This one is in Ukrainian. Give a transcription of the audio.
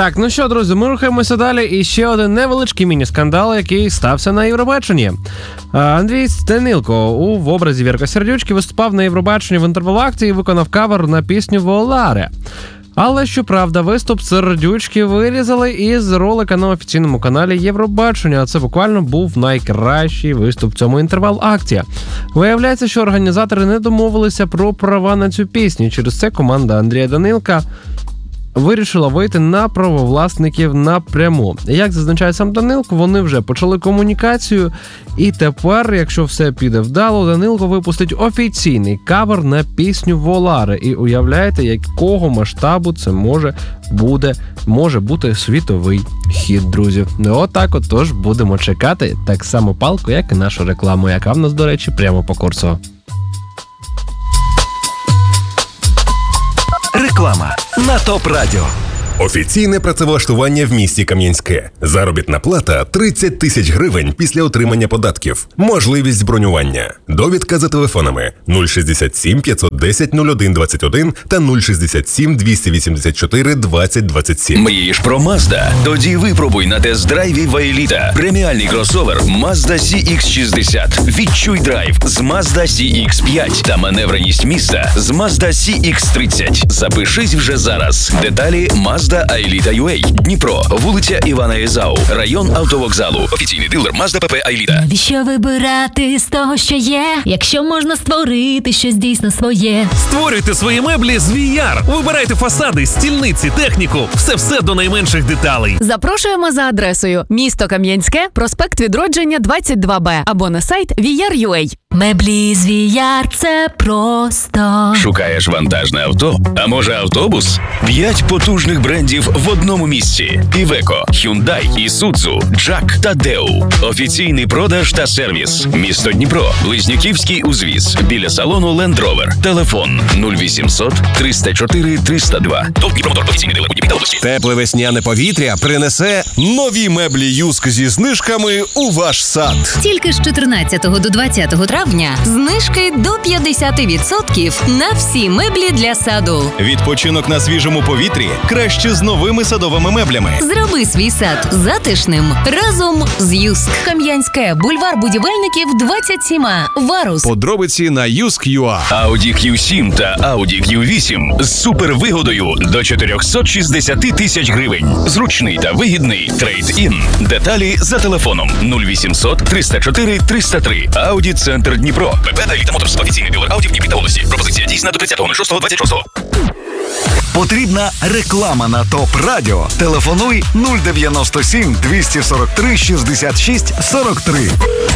Так, ну що, друзі, ми рухаємося далі. І ще один невеличкий міні-скандал, який стався на Євробаченні. Андрій Данилко в образі Вірка Сердючки виступав на Євробаченні в інтервал-акті і виконав кавер на пісню «Воларе». Але, щоправда, виступ Сердючки вирізали із ролика на офіційному каналі Євробачення, а це буквально був найкращий виступ в цьому інтервал-акті. Виявляється, що організатори не домовилися про права на цю пісню. Через це команда Андрія Данилка вирішила вийти на правовласників напряму. Як зазначає сам Данилко, вони вже почали комунікацію, і тепер, якщо все піде вдало, Данилко випустить офіційний кавер на пісню «Воларе». І уявляєте, якого масштабу це може бути світовий хіт, друзі. Ну отак от, тож будемо чекати так само палку, як і нашу рекламу, яка в нас, до речі, прямо по курсу. Реклама на ТОП Радіо. Офіційне працевлаштування в місті Кам'янське. Заробітна плата 30 тисяч гривень після отримання податків. Можливість бронювання. Довідка за телефонами 067 510 01 21 та 067 284 20 27. Мрієш про Mazda? Тоді випробуй на тест-драйві Вайліта. Преміальний кросовер Mazda CX-60. Відчуй драйв з Mazda CX-5 та маневреність міста з Mazda CX-30. Запишись вже зараз. Деталі Mazda Aelita.ua. Дніпро, вулиця Івана Єзау, район автовокзалу. Офіційний дилер Mazda ПП Aelita. Навіщо вибирати з того, що є, якщо можна створити щось дійсно своє? Створюйте свої меблі з VR. Вибирайте фасади, стільниці, техніку. Все до найменших деталей. Запрошуємо за адресою: місто Кам'янське, проспект Відродження, 22Б або на сайт VR.ua. Меблі з VR – це просто. Шукаєш вантажне авто? А може автобус? 5 потужних брендів в одному місці. Iveco, Hyundai, Isuzu, Jack та Deo. Офіційний продаж та сервіс. Місто Дніпро. Близнюківський узвіз. Біля салону Land Rover. Телефон 0800 304 302. ТОВ Дніпромотор. Офіційний дилер у Дніпрі та області. Тепле весняне повітря принесе нові меблі Юск зі знижками у ваш сад. Тільки з 14 до 20 травня знижки до 50% на всі меблі для саду. Відпочинок на свіжому повітрі краще з новими садовими меблями. Зроби свій сад затишним разом з Юск. Кам'янське, бульвар Будівельників, 27. Варус. Подробиці на Юск.ua. Audi Q7 та Audi Q8 з супервигодою до 460 тисяч гривень. Зручний та вигідний трейд-ін. Деталі за телефоном 0800 304 303. Audi Центр Дніпро. ПП Aelita Motors. Офіційний дилер Audi в Дніпрі та області. Пропозиція дійсна до 30.06.26. Потрібна реклама на ТОП Радіо. Телефонуй 097 243 66 43.